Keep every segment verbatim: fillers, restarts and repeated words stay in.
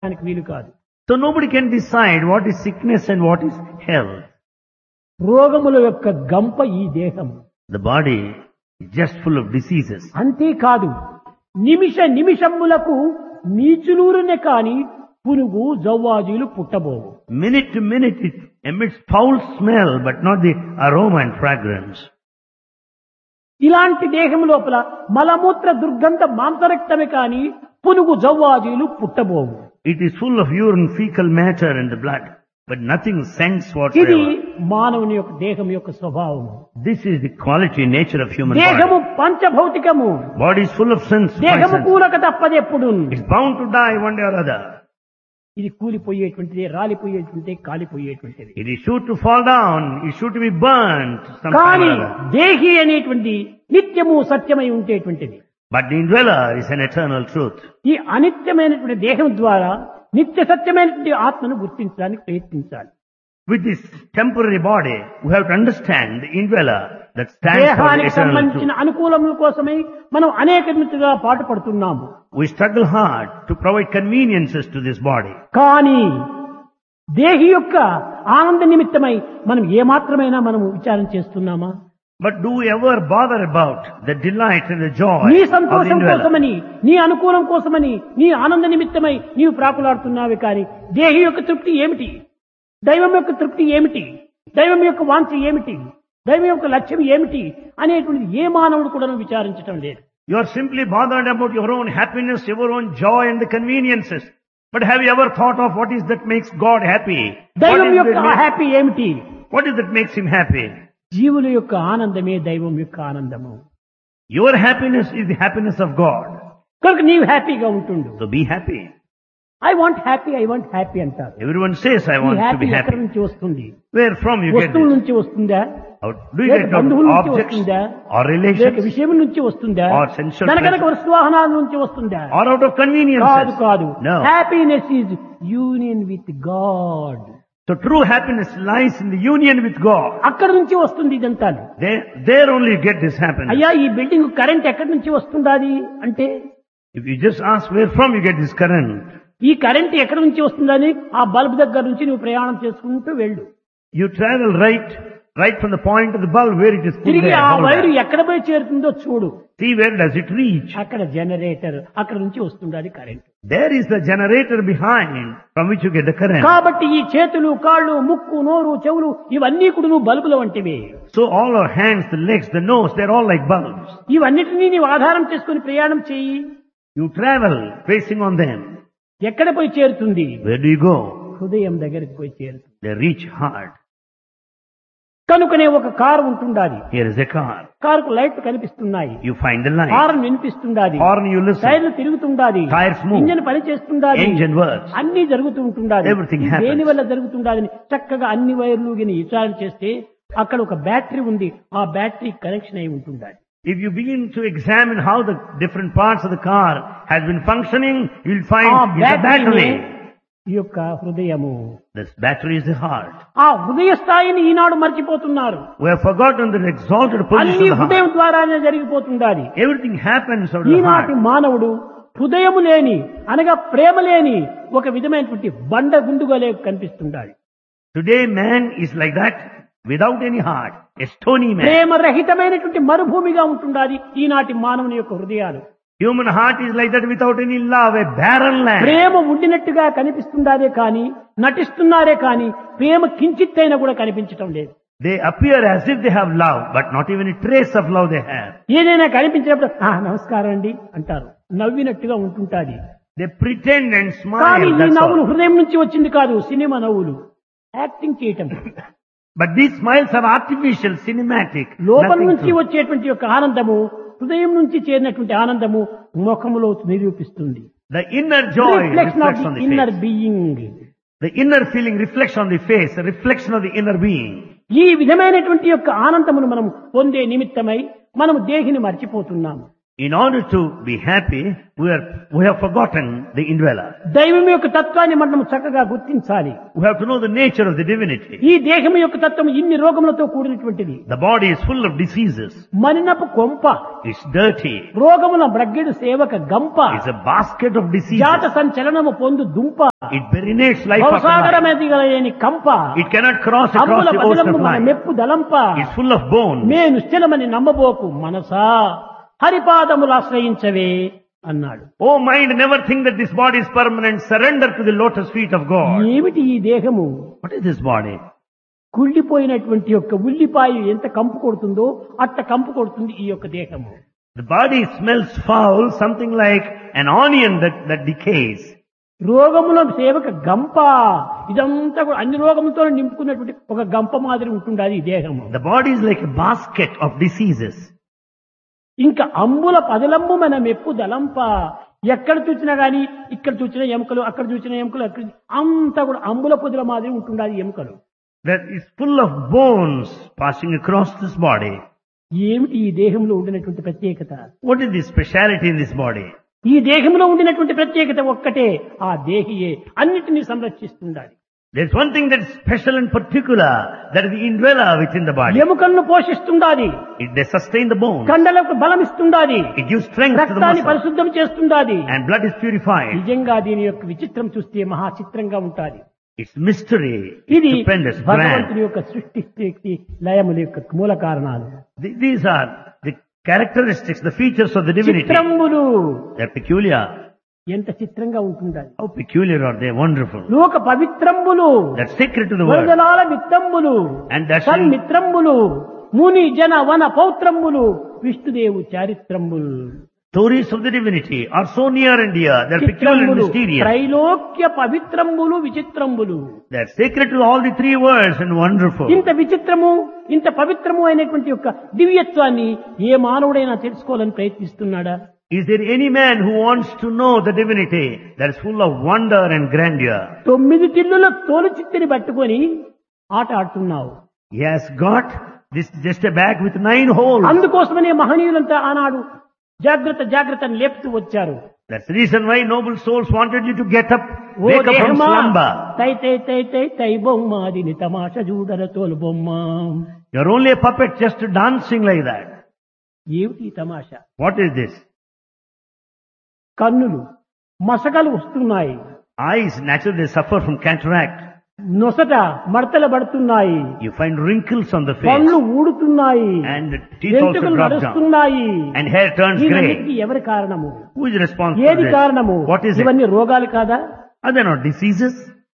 దానికి వీలు కాదు. So nobody can decide what is sickness and what is health. రోగముల యొక్క గంప ఈ దేహము. The body is just full of diseases. అంతేకాదు నిమిష నిమిషములకు నీచులూరునే కాని పునుగు జవ్వాజులు పుట్టబోవు. Minute to minute it emits foul smell but not the aroma and fragrance. ఇలాంటి దేహం లోపల మలమూత్ర దుర్గంధ మాంసరక్తమే కాని పునుగు జవ్వాజులు పుట్టబోవు. It is full of urine, fecal matter and the blood, but nothing scents ఇది whatsoever. మానవుని యొక్క దేహం యొక్క స్వభావము. This is the quality, nature of human దేహము body. పంచభౌతికము. Body is full of sense. five దేహము senses. కూలక తప్పదెప్పుడు. It's bound to die one day or other. ఇది కూలిపోయేటువంటిది, రాలిపోయేటువంటిది, కాలిపోయేటువంటిది. It is sure to fall down. It's sure to be burnt sometime కానీ or other. దేహి అనేటువంటి నిత్యము సత్యమై ఉండేటువంటిది. But the indweller is an eternal truth. ఈ అనిత్యమైనటువంటి దేహం ద్వారా నిత్య సత్యమైనటువంటి ఆత్మను గుర్తించడానికి ప్రయత్నించాలి. With this temporary body, we have to understand the indweller that stands for the దేహానికి eternal సంబంధించిన truth. అనుకూలముల కోసమై మనం అనేక విధంగా పాటుపడుతున్నాము. We struggle hard to provide conveniences to this body. కానీ దేహి యొక్క ఆనంద నిమిత్తమై మనం ఏమాత్రమైనా మనం విచారం చేస్తున్నామా? But do we ever bother about the delight and the joy నీ of the సంతోషం indweller? కోసమని, నీ అనుకూలం కోసమని, నీ ఆనంద నిమిత్తమై నీవు ప్రాకులాడుతున్నావే కానీ దేహి యొక్క తృప్తి ఏమిటి? దైవం యొక్క తృప్తి ఏమిటి? దైవం యొక్క వాంఛ ఏమిటి? దైవం యొక్క లక్ష్యం ఏమిటి అనేటువంటిది ఏ మానవుడు కూడా విచారించటం లేదు. You are simply bothered about your own happiness, your own joy and the conveniences. But have you ever thought of what is that makes God happy? What దైవం is యొక్క that make- హ్యాపీ ఏమిటి? what is that makes him happy? జీవుల యొక్క ఆనందమే దైవం యొక్క ఆనందము. Your happiness is the happiness of God. కనుక నీవు హ్యాపీగా ఉంటుండు. So be happy. I want happy, I want happy అంటారు. Everyone says, I ఈ want to హ్యాపీ be ఎక్కడి happy. నుంచి వస్తుంది? Where from you get వస్తువుల this? నుంచి వస్తుందా? How- Do you లేక get it out బంధువుల of నుంచి objects వస్తుందా? or లేక relations విషయం నుంచి వస్తుందా? or sensual కనకనక pleasure? వస్తు వాహనాల నుంచి వస్తుందా? or out of కాదు conveniences? కాదు. No. Happiness is union with God. So true happiness lies in the union with God. అక్కడి నుంచి వస్తుంది ఇదంతా. There, there only you get this happiness. అయ్యా ఈ బిల్డింగ్ కరెంట్ ఎక్కడి నుంచి వస్తుందాది అంటే If you just ask where from you get this current, ఈ కరెంట్ ఎక్కడి నుంచి వస్తుందని ఆ బల్బ్ దగ్గర నుంచి నువ్వు ప్రయాణం చేసుకుంటూ వెళ్ళు. you travel right, right from the point of the bulb where it is put తిరిగి there. ఆ hold వైరు there. ఎక్కడ పోయి చేరుతుందో చూడు. See where does it reach? అక్కడ జనరేటర్, అక్కడ నుంచి వస్తుంది అది current. There is the generator behind from which you get the current. కాబట్టి ఈ చేతులు, కాళ్ళు, ముక్కు, నోరు, చెవులు ఇవన్నీ కూడా నువ్వు బల్బుల వంటివి. So all our hands, the legs, the nose, they're all like bulbs. ఇవన్నిటినీ నీవు ఆధారం చేసుకుని ప్రయాణం చేయి. You travel facing on them. ఎక్కడ పోయి చేరుతుంది? Where do you go? హృదయం దగ్గరికి పోయి చేరుతుంది. They reach heart. కనుకనే ఒక కారు ఉంటుండాలి. Here is a car. కారుకు లైట్ కనిపిస్తున్నాయి, You find the light. Horn వినిపిస్తుండాలి, Horn you listen. టైర్లు తిరుగుతుండాలి, Tires move. ఇంజన్ పని చేస్తుండాలి, Engine works. అన్ని జరుగుతూ ఉంటుండాలి. Everything happens. దేని వల్ల జరుగుతుండాలని చక్కగా అన్ని వైర్లు గిని విచారణ చేస్తే అక్కడ ఒక బ్యాటరీ ఉంది. ఆ బ్యాటరీ కనెక్షన్ అయి ఉంటుండాలి. If you begin to examine how the different parts of the car has been functioning, you'll find ఆ it's a బ్యాటరీ battery. ఈ యొక్క హృదయము. This battery is the heart. ఆ హృదయ స్థాయిని ఈనాడు మర్చిపోతున్నారు. We have forgotten the exalted position అన్ని of the హృదయం heart. ద్వారానే జరిగిపోతుండాలి. Everything happens out of the ఈనాటి heart. మానవుడు హృదయము లేని అనగా ప్రేమ లేని ఒక విధమైనటువంటి బండ గుండుగలే కనిపిస్తుండాలి. Today man is like that without any heart, a stony man. ప్రేమ రహితమైనటువంటి మరుభూమిగా ఉంటుండాలి ఈనాటి మానవుని యొక్క హృదయాలు. Human heart is like that without any love, a barren land. ప్రేమ ఉండినట్టుగా కనిపిస్తుండాదే కానీ, నటిస్తున్నారే కానీ ప్రేమ కించిత్తైనా కూడా కనిపించటం లేదు. They appear as if they have love, but not even a trace of love they have. ఏదైనా కనిపించినప్పుడు "ఆ, నమస్కారం అండి" అంటారు, నవ్వినట్టుగా ఉంటుంటాది. They pretend and కానీ smile, ఈ that's నవ్వులు all. హృదయం నుంచి వచ్చింది కాదు, సినిమా నవ్వులు, యాక్టింగ్ చేయటం. But these smiles are artificial, cinematic. లోపల nothing నుంచి true. వచ్చేటువంటి యొక్క ఆనందము, హృదయం నుంచి చేరినటువంటి ఆనందము ముఖములో నిరూపిస్తుంది. The inner joy reflection of reflects on the the inner face. Being. The inner feeling reflects on the face, a reflection of the inner being. ఈ విధమైనటువంటి యొక్క ఆనందమును మనం పొందే నిమిత్తమై మనం దేహిని మర్చిపోతున్నాము. In order to be happy, we are we have forgotten the indweller. దైవం యొక్క తత్వాన్ని మనం చక్కగా గుర్తించాలి. We have to know the nature of the divinity. ఈ దేహం యొక్క తత్వం ఇన్ని రోగములతో కూడినటువంటిది. The body is full of diseases. మనినపు కొంప, It's dirty. రోగముల బ్రగ్గిడు సేవక గంప, It's a basket of diseases. జాత సంచలనము పొందు దుంప, It perinates life after life. భవసాగరమేదిగలేని కంప, It cannot cross across అంబుల the ocean బదలము of మన life. మెప్పు దలంప, It's full of bones. మే నిశ్చలమని నమ్మబోకు మనసా హరిపాదములు ఆశ్రయించవే అన్నాడు. Oh mind, never think that this body is permanent. Surrender to the lotus feet of God. ఏమిటి ఈ దేహము? What is this body? కుళ్ళిపోయినటువంటి యొక్క ఉల్లిపాయ ఎంత కంపు కొడుతుందో అట్ట కంపు కొడుతుంది ఈ యొక్క దేహము. The body smells foul, something like an onion that, that decays. రోగముల సేవక గంప, ఇదంతా కూడా అన్ని రోగములతో నింపుకున్నటువంటి ఒక గంప మాదిరి ఉంటుండాలి ఈ దేహము. The body is like a basket of diseases. ఇంకా అంబుల పదలమ్ము మన మెప్పు దలంప, ఎక్కడ చూసినా గాని ఇక్కడ చూసిన ఎముకలు, అక్కడ చూసిన ఎముకలు, అక్కడ అంతా కూడా అంబుల పొదుల మాదిరి ఉంటుండాలి ఎముకలు. That is full of bones passing across this body. ఏమిటి ఈ దేహంలో ఉండినటువంటి ప్రత్యేకత? What is the speciality in this body? ఈ దేహంలో ఉండినటువంటి ప్రత్యేకత ఒక్కటే, ఆ దేహియే అన్నిటినీ సంరక్షిస్తుండాలి. There's one thing that is special and particular, that is the indweller within the body. ఎముకలను పోషిస్తుండాలి, It they sustain the bones. కండలకు బలం ఇస్తుండాలి, It gives strength to the రక్తాన్ని muscles. పరిశుద్ధం చేస్తుండాలి. And blood is purified. నిజంగా దీని యొక్క విచిత్రం చూస్తే మహా చిత్రంగా ఉంటాది. It's mystery. ఇది It's stupendous, భగవంతుని grand. యొక్క సృష్టి స్థితి లయముల యొక్క మూల కారణాలు. Th- These are the characteristics, the features of the divinity. చిత్రములు They're peculiar. ఎంత చిత్రంగా ఉంటుండాలి. How peculiar are they? Wonderful. లోక పవిత్రములు, That's sacred to the world. వరదలాల మిత్రములు, And that's సన్మిత్రములు, ముని జన వన పౌత్రములు, విష్ణుదేవు చారిత్రములు. stories of the divinity are so near and dear. They're peculiar and చిత్రములు, mysterious. Trailokya పవిత్రములు విచిత్రములు. They're sacred to all the three worlds and wonderful. ఇంత విచిత్రము, ఇంత పవిత్రము అయినటువంటి యొక్క దివ్యత్వాన్ని ఏ మానవుడైనా తెలుసుకోవాలని ప్రయత్నిస్తున్నాడా? Is there any man who wants to know the divinity that is full of wonder and grandeur? తొమ్మిది టిల్లుల తోలు చిత్తిని పట్టుకొని ఆట ఆడుతున్నావు. He has got this just a bag with nine holes. అందుకోసమనే మహనీయులంతా ఆనాడు జాగ్రత్త జాగ్రత్త అని లేపుతూ వచ్చారు. That's the reason why noble souls wanted you to get up, oh wake up from దేహమా, slumber. తై తై తై తై తై బొమ్మ దీని తమాష చూడర తోలు బొమ్మ. You're only a puppet just dancing like that. ఏమిటి ఈ తమాష? What is this? కన్నులు మసకలు వస్తున్నాయి, Eyes, naturally they suffer from cataract. నొసట మడతలు పడుతున్నాయి, You find wrinkles on the face. పళ్ళు ఊడుతున్నాయి, And the teeth also వెంట్రుకలు drop down. నడుస్తున్నాయి. And hair turns దీనికి grey. ఎవరి కారణము? Who is responsible for ఏది this? కారణము? What is it? ఇవన్నీ రోగాలు కాదా? Are they not diseases?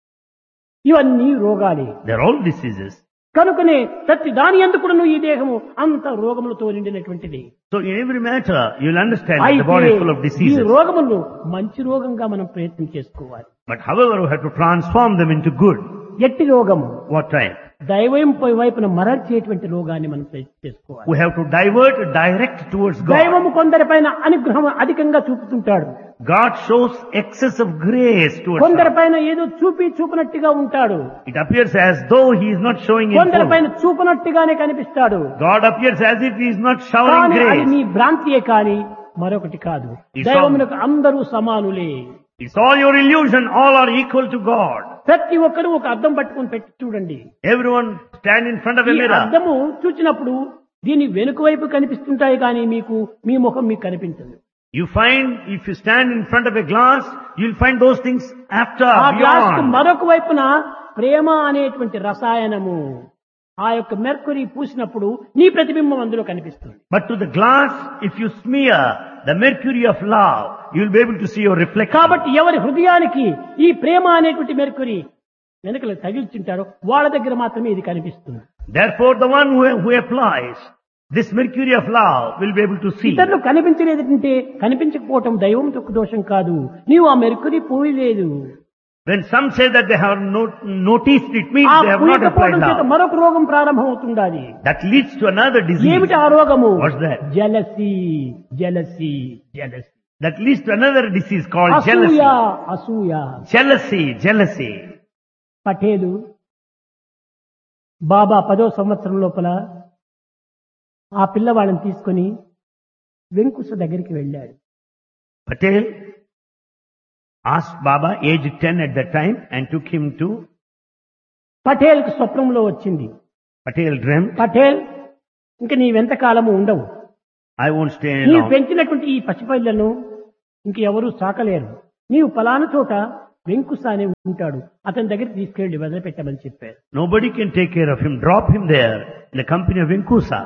ఇవన్నీ రోగాలే. They're all diseases. కనుకనే ప్రతి దాని యందు కూడాను ఈ దేహము అంత రోగములతో నిండినటువంటిది. So in every matter, you'll understand that the body అయితే is full of ఈ diseases. రోగములను మంచి రోగంగా మనం ప్రయత్నం చేసుకోవాలి. But however, we have to transform them into good. ఎట్టి రోగము? What type? దైవం వైపున మరల్చేటువంటి రోగాన్ని మనం ప్రయత్నం చేసుకోవాలి. We have to divert, direct towards God. దైవము కొందరిపైన అనుగ్రహం అధికంగా చూపుతుంటాడు, God shows excess of grace towards us. కొందరిపైన ఏదో చూపి చూపినట్టుగా ఉంటాడు, It appears as though He is not showing in full. కొందరిపైన చూపనట్టుగానే కనిపిస్తాడు. God appears as if He is not showering కానీ అది grace. నీ భ్రాంతియే కాని మరొకటి కాదు. It's దైవమునకు అందరూ సమానులే. It's all your illusion. All are equal to God. ప్రతి ఒక్కరు ఒక అద్దం పట్టుకొని పెట్టి చూడండి. Everyone stand in front of a ఈ mirror. అద్దము చూచినప్పుడు దీని వెనుక వైపు కనిపిస్తుంటాయి కానీ మీకు మీ ముఖం మీకు కనిపించదు. You find, if you stand in front of a glass, you'll find those things after, ఆ గ్లాస్ కు beyond. మరొక వైపున ప్రేమ అనేటువంటి రసాయనము, ఆ యొక్క మెర్కురీ పూసినప్పుడు నీ ప్రతిబింబం అందులో కనిపిస్తుంది. But to the glass, if you smear the mercury of love, you'll be able to see your reflection. కాబట్టి ఎవరి హృదయానికి ఈ ప్రేమ అనేటువంటి మెర్కురీ వెనుకలు తగిల్చుంటారో వాళ్ళ దగ్గర మాత్రమే ఇది కనిపిస్తుంది. Therefore, the one who, who applies this mercury of love will be able to see. ఇతరులు కనిపించలేదంటే కనిపించకపోవటం దైవం తొక్కు దోషం కాదు, నీవు ఆ Mercury పోయలేదు. When some say that they have not noticed, it means ఆ they have not applied పూయకపోవడం చేత love. మరొక రోగం ప్రారంభమవుతుండాలి. That leads to another disease. ఏమిటి ఆ రోగము? What's that? Jealousy jealousy jealousy That leads to another disease called అసూయ jealousy. అసూయ. Jealousy, jealousy. Patel బాబా పదో సంవత్సరం లోపల ఆ పిల్లవాళ్ళని తీసుకొని వెంకుశ దగ్గరికి వెళ్ళాడు. Patel asked Baba, aged ten at that time, and took him to పటేల్కి స్వప్నంలో వచ్చింది. Patel dreamt, పటేల్, ఇంక నీవెంత కాలము ఉండవు. I won't stay any నీవు long. పెంచినటువంటి ఈ పసిపిల్లను ఇంక ఎవరూ సాకలేరు. నీవు పలానా చోట వెంకుశ అని ఉంటాడు, అతని దగ్గరికి తీసుకెళ్లి వదిలిపెట్టమని చెప్పారు. Nobody can take care of him. Drop him there in the company of Venkusa.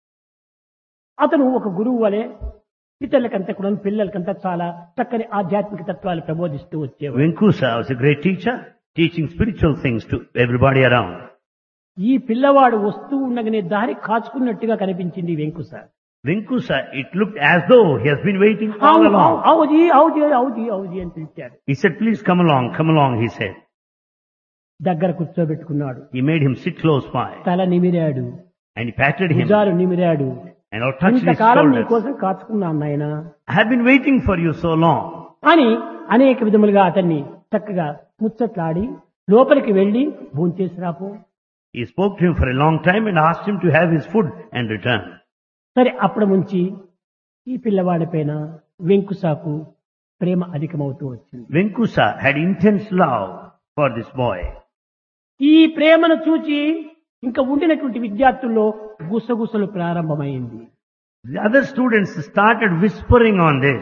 అతను ఒక గురువు వలె ఇతరులకంతా కూడా పిల్లలకంతా చాలా చక్కని ఆధ్యాత్మిక తత్వాలు ప్రబోధిస్తూ వచ్చేవాడు. Venkusa was a great teacher, teaching spiritual things to everybody around. ఈ పిల్లవాడు వస్తూ ఉండగానే దారి కాచుకున్నట్టుగా కనిపించింది వెంకుశ. Venkusa, it looked as though he has been waiting all "ఆవు, along. ఆవు, ఆవుజీ ఆవుజీ ఆవుజీ ఆవుజీ అని పిలిచాడు. He said, please come along, come along, he said. దగ్గర కూర్చోబెట్టుకున్నాడు. He made him sit close by, తల నిమిరాడు, and he patted him, భుజాలు నిమిరాడు. and all touched his ఇంతకాలం నీ shoulders. కోసం కాచుకున్నాను నాయనా I have been waiting for you so long. అని అనేక విధములుగా అతన్ని చక్కగా ముచ్చట్లాడి లోపలికి వెళ్లి భోంచేసి రాపో. He spoke to him for a long time and asked him to have his food and return. సరే, అప్పటి నుంచి ఈ పిల్లవాడి పైన వెంకుశకు ప్రేమ అధికమవుతూ వచ్చింది. Venkusa had intense love for this boy. ఈ ప్రేమను చూచి ఇంకా ఉండినటువంటి విద్యార్థుల్లో గుసగుసలు ప్రారంభమైంది. The other students started whispering on this.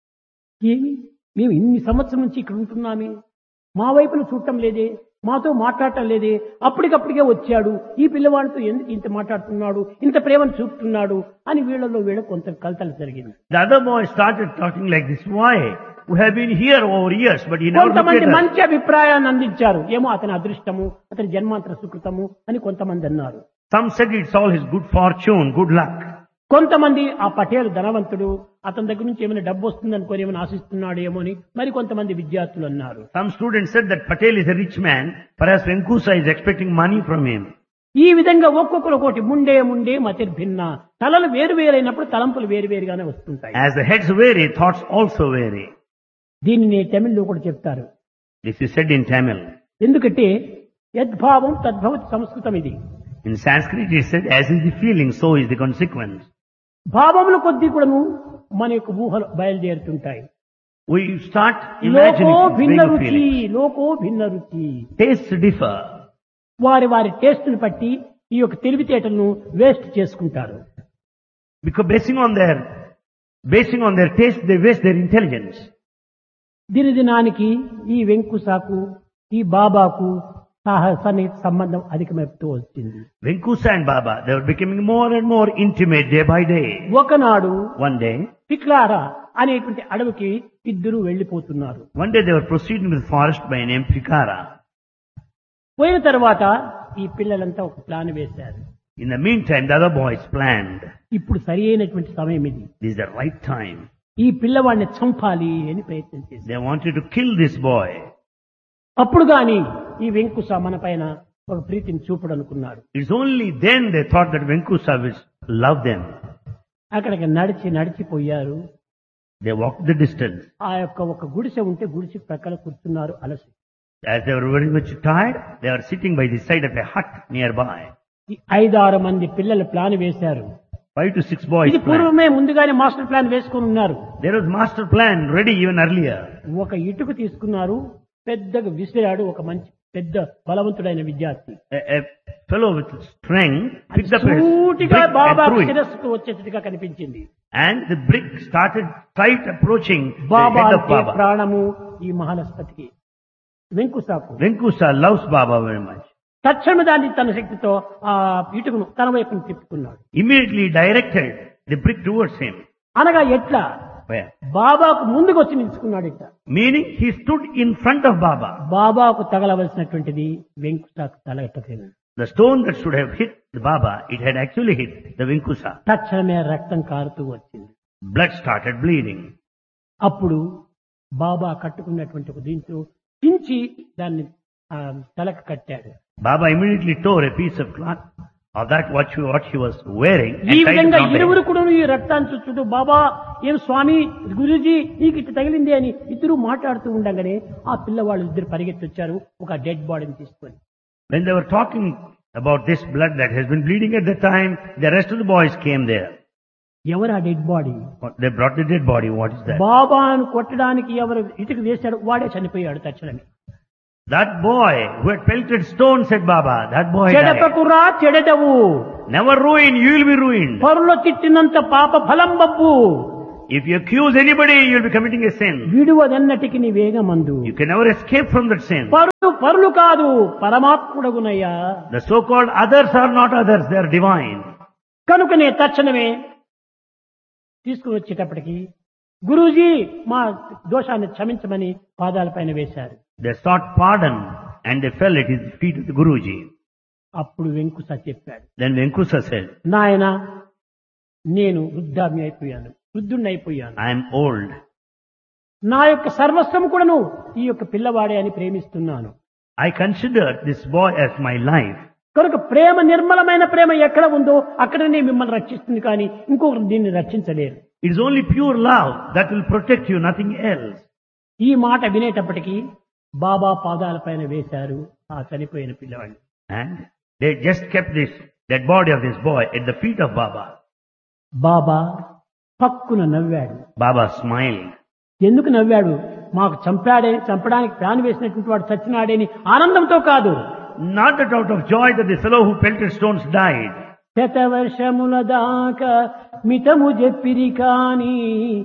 ఏమి, మేము ఇన్ని సంవత్సరం నుంచి ఇక్కడ ఉంటున్నామే, మా వైపును చూడటం లేదే, మాతో మాట్లాడటం లేదే, అప్పటికప్పటికే వచ్చాడు, ఈ పిల్లవాడితో ఎందుకు ఇంత మాట్లాడుతున్నాడు, ఇంత ప్రేమను చూపుతున్నాడు అని వీళ్ళలో వీళ్ళ కొంత కలతలు జరిగింది. The other boy started talking like this. Why? We have been here over years, but he never looked కొంతమంది at us. మంచి అభిప్రాయాన్ని అందించారు. ఏమో అతని అదృష్టము, అతని జన్మాంతర సుకృతము అని కొంతమంది అన్నారు. Some said it's all his good fortune, good luck. కొంతమంది ఆ పటేల్ ధనవంతుడు, అతని దగ్గర నుంచి ఏమైనా డబ్బు వస్తుంది అనుకోని ఏమైనా ఆశిస్తున్నాడు ఏమో అని మరి కొంతమంది విద్యార్థులు అన్నారు. Some students said that Patel is a rich man, perhaps Venkusa is expecting money from him. ఈ విధంగా ఒక్కొక్కరు ఒకటి ముండే ముండే మతిర్భిన్న, తలలు వేరు వేరైనప్పుడు తలంపులు వేరు వేరుగానే వస్తుంటాయి. As the heads vary, thoughts also vary. దీనిని తమిళ్లో కూడా చెప్తారు. This is said in Tamil. ఎందుకంటే యద్భావం తద్భవతి సంస్కృతం ఇది. In Sanskrit it is said, as is the feeling, so is the consequence. భావముల కొద్దీ కూడాను మన యొక్క ఊహలు బయలుదేరుతుంటాయి. We start లోకో imagining భిన్న vague రుచి, feelings. లోకో భిన్న రుచి. Tastes differ. వారి వారి టేస్ట్ని బట్టి ఈ యొక్క తెలివితేటలను వేస్ట్ చేసుకుంటారు. Because basing on their, basing on their taste, they waste their intelligence. దినదినానికి ఈ వెంకుశకు ఈ బాబాకు సన్నిహిత సంబంధం అధికమైపోతూ వచ్చింది. Venkusa and Baba, they were becoming more and more intimate day by day. ఒకనాడు One day, పిక్లారా అనేటువంటి అడవికి ఇద్దరు వెళ్లిపోతున్నారు. one day they were proceeding with the forest by name Pikara. పోయిన తర్వాత ఈ పిల్లలంతా ఒక ప్లాన్ వేశారు. In the meantime, the other boys planned. ఇప్పుడు సరి అయినటువంటి సమయం ఇది, This is the right time. ఈ పిల్లవాడిని చంపాలి అని ప్రయత్నం చేశారు. They wanted to kill this boy. అప్పుడు గాని ఈ వెంకుశ మన పైన ఒక ప్రీతిని చూపడనుకున్నాడు. It's only then they thought that Venkusa will love them. అక్కడికి నడిచి నడిచిపోయారు. They walked the distance. ఆ యొక్క ఒక గుడిసె ఉంటే గుడిసె ప్రక్కన కూర్చున్నారు అలసి. As they were very much tired, they were sitting by the side of a hut nearby. ఈ ఐదారు మంది పిల్లలు ప్లాన్ వేశారు. Five to six boys ఇది planned. పూర్వమే ముందుగానే మాస్టర్ ప్లాన్ వేసుకుని ఉన్నారు. There was master plan ready even earlier. ఒక ఇటుక తీసుకున్నారు, పెద్దగా విసిరాడు ఒక మంచి పెద్ద బలవంతుడైన విద్యార్థి. A, a fellow with strength picked up a brick సూటిగా and బాబా threw it. శిరస్సుకు వచ్చేట్టుగా కనిపించింది. And the brick started tight approaching the Baba head of అంటే Baba. ప్రాణము ఈ మహానస్పతికి, వెంకుశకు. Venkusa loves Baba very much. తక్షణ దాన్ని తన శక్తితో ఆ ఇటుకను తన వైపును తిప్పుకున్నాడు. Immediately directed the brick towards him. అనగా ఎట్లా? Where? బాబాకు ముందుకు వచ్చి నిలుచుకున్నాడు. ఇట్లా Meaning he stood in front of Baba. బాబాకు తగలవలసినటువంటిది వెంకుశకు తగలటలేదు. The stone that should have hit the Baba, it had actually hit the Venkusa. తక్షణమే రక్తం కారుతూ వచ్చింది. Blood started bleeding. అప్పుడు బాబా కట్టుకున్నటువంటి ఒక దీంతో చించి దాన్ని ఆ, తలకు కట్టాడు. Baba immediately tore a piece of cloth of that what, you, what he was wearing ఈ and tied it విధంగా around the ఇరువురు head. కూడా ఈ రక్తాన్ని చూస్తుంటూ బాబా ఏం స్వామి గురూజీ నీకు ఇట్లా తగిలింది అని ఇద్దరు మాట్లాడుతూ ఉండగానే ఆ పిల్లవాళ్ళు ఇద్దరు పరిగెత్తి వచ్చారు ఒక డెడ్ బాడీని తీసుకొని. When they were talking about this blood that has been bleeding at the time, the rest of the boys came there. ఎవరు ఆ dead body? They brought the dead body. What is that? బాబాను కొట్టడానికి ఎవరు ఇటుక వేశాడు వాడే చనిపోయాడు తక్షణమే. That boy who had pelted stones, said Baba, that boy died. చెడపకురా చెడెదవు, Never ruin, you will be ruined. పరుల తిట్టినంత పాప ఫలం Babbu, If you accuse anybody, you will be committing a sin. విడువదన్నటికి నీ వేగమందు. You can never escape from that sin. పరులు పరులు కాదు పరమాత్ముడగునయ్యా. The so-called others are not others, they are divine. కనుకనే తక్షణమే తీసుకుని వచ్చేటప్పటికి గురూజీ మా దోషాన్ని క్షమించమని పాదాలపైన వేశారు. They sought pardon and they fell at his feet of the Guruji. అప్పుడు వెంకుస చెప్పాడు, Then Venkusa said, నాయన నేను వృద్ధామ్య అయిపోయాను, వృద్ధుణ్ణి అయిపోయాను. I am old. నా యొక్క సర్వస్వం కూడాను ఈ యొక్క పిల్లవాడే అని ప్రేమిస్తున్నాను. I consider this boy as my life. కనుక ప్రేమ నిర్మలమైన ప్రేమ ఎక్కడ ఉందో అక్కడనే మిమ్మల్ని రక్షిస్తుంది, కానీ ఇంకొకరు దీన్ని రక్షించలేరు. It is only pure love that will protect you, nothing else. ఈ మాట వినేటప్పటికీ బాబా పాదాలపైన వేశారు ఆ చనిపోయిన పిల్లవాడిని. And they just kept this dead body of this boy at the feet of Baba. బాబా పక్కున నవ్వాడు. Baba smiled. ఎందుకు నవ్వాడు? మాకు చంపాడే చంపడానికి ప్లాన్ వేసినటువంటి వాడు చచ్చినాడేని ఆనందంతో కాదు. Not that out of joy that the fellow who pelted stones died. శతవర్షముల దాకా మితము చెప్పిరి కాని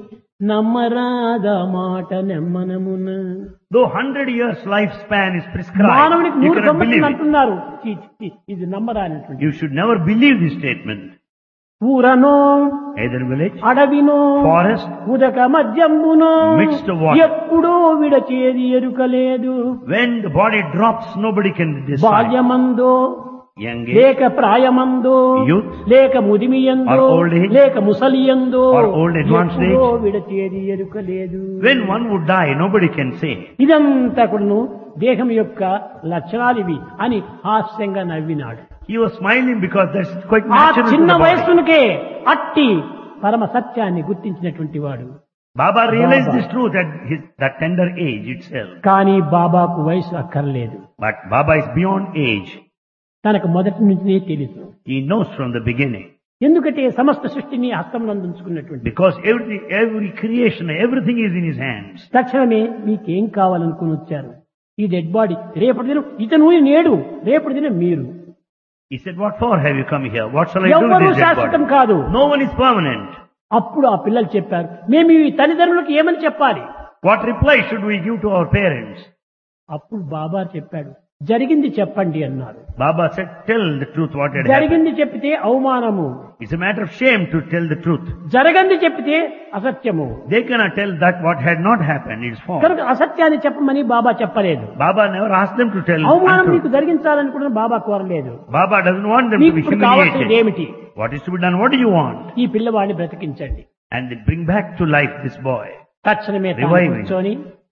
నమ్మరాద మాట నెమ్మనమున. Though hundred years lifespan is prescribed, మానవునికి you నూరు cannot believe సంవత్సరాలు it. అంటున్నారు. ఛీ, ఛీ, ఇది నమ్మరానటువంటి. You should never believe this statement. ఊరనో Either village, అడవినో forest, ఉదక మధ్యంబునో Mixed water. ఎప్పుడో విడచేది ఎరుకలేదు. when the body drops, nobody can decide. బాల్యమందో Young age, లేక ప్రాయమందో Youth, లేక ముదిమియందో or old age, లేక ముసలియందో or old advanced ఎప్పుడో age. విడచేది ఎరుకలేదు. when one would die, nobody can say. ఇదంతా కూడాను దేహం యొక్క లక్షణాలు ఇవి అని హాస్యంగా నవ్వినాడు. He was smiling because that's quite ఆ natural to చిన్న the body. వయస్సునికే అట్టి పరమ సత్యాన్ని గుర్తించినటువంటి వాడు. Baba realized Baba. this truth at his, that tender age itself. కానీ బాబాకు వయసు అక్కర్లేదు. But Baba is beyond age. తనకు మొదటి నుంచినే తెలుసు. He knows from the beginning. ఎందుకంటే సమస్త సృష్టిని హస్తంలో ఉంచుకున్నటువంటి. Because every, every creation, everything is in his hands. తక్షణమే మీకేం కావాలనుకుని వచ్చారు? ఈ డెడ్ బాడీ రేపటి దినం ఇతను నేడు, రేపటి దినం మీరు. He said, what for have you come here? What shall I do ఎవ్వరూ with this dead శాశ్వతం body? కాదు. No one is permanent. అప్పుడు ఆ పిల్లలు చెప్పారు, మేము ఈ తల్లిదండ్రులకు ఏమని చెప్పాలి? What reply should we give to our parents? అప్పుడు బాబా చెప్పాడు, జరిగింది చెప్పండి అన్నారు. Baba said, tell the truth what had happened. జరిగింది చెప్పితే అవమానము, It's a matter of shame to tell the truth. జరగంది చెప్పితే అసత్యము. They cannot tell that what had not happened. It's false. కనుక అసత్యాన్ని చెప్పమని బాబా చెప్పలేదు. Baba never asked them to tell అవమానం untruth. మీకు జరిగించాలని కూడా బాబా కోరలేదు. Baba doesn't want them to మీకు be ఇప్పుడు కావాల్సింది humiliated. ఏమిటి? What is to be done? What do you want? ఈ పిల్లవాడిని బ్రతికించండి. And they bring back to life this boy. తక్షణమే తాను Reviving. కూర్చొని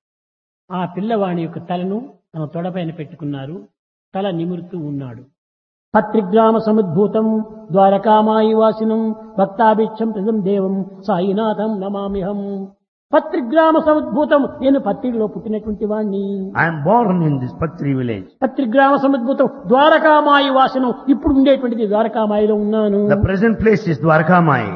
ఆ పిల్లవాడి యొక్క తలను తన తొడపైన పెట్టుకున్నారు. తల నిమురుతూ ఉన్నాడు. పత్రిగ్రామ సముద్భూతం ద్వారకామాయి వాసినం భక్తాభిక్షం ప్రజం దేవం సాయినాథం నమామిహం. పత్రిగ్రామ సముద్భూతం, నేను పత్రిలో పుట్టినటువంటి వాణ్ణి. I am born in this Patri village. పత్రిగ్రామ సముద్భూతం Dwarakamai వాసనం, ఇప్పుడు ఉండేటువంటిది ద్వారకామాయిలో ఉన్నాను. The present place is Dwarkamai.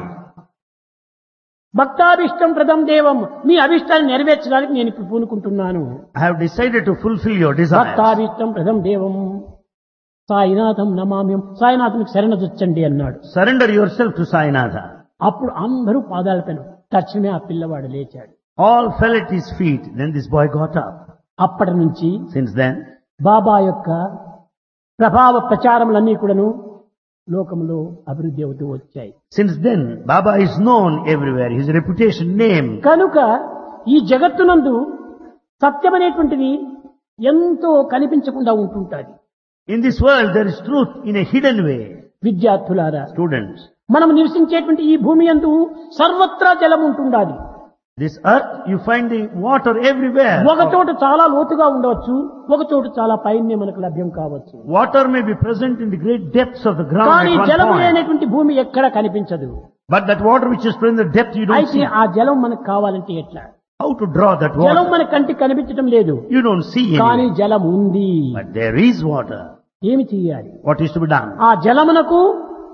భక్తాభిష్టం ప్రదం దేవం, మీ అభిష్టాన్ని నెరవేర్చడానికి నేను ఇప్పుడు పూనుకుంటున్నాను. I have decided to fulfill your desires. భక్తాభిష్టం ప్రదం దేవం సాయినాథం నమామ్యం, సాయినాథునికి శరణజొచ్చండి అన్నాడు. Surrender yourself to Sainatha. అప్పుడు అందరూ పాదాలపైన తక్షణమే ఆ పిల్లవాడు లేచాడు. All fell at his feet. Then this boy got up. అప్పటి నుంచి Since then, బాబా యొక్క ప్రభావ ప్రచారములన్నీ కూడాను లోకంలో అభివృద్ధి అవుతూ వచ్చాయి. since then, Baba is known everywhere. His reputation, name. కనుక ఈ జగత్తునందు సత్యమనేటువంటిది ఎంతో కనిపించకుండా ఉంటుంటాది. In this world, there is truth in a hidden way. విద్యార్థులారా, Students, మనం నివసించేటువంటి ఈ భూమి యందు సర్వత్రా జలం ఉంటుండాలి. this earth, you find the water everywhere. ఒక చోట చాలా లోతుగా ఉండవచ్చు, ఒక చోట చాలా పైనే మనకు లభ్యం కావచ్చు. Water may be present in the great depths of the ground కానీ at one జలము point. లేనటువంటి భూమి ఎక్కడ కనిపించదు. But that water which is present in the depth, you don't అయితే see. ఆ జలం మనకు కావాలంటే ఎట్లా? How to draw that జలం water? మన కంటికి కనిపించడం లేదు, You don't see కానీ any. జలం ఉంది. But there is water. ఏమి చేయాలి? What is to be done? ఆ జలమునకు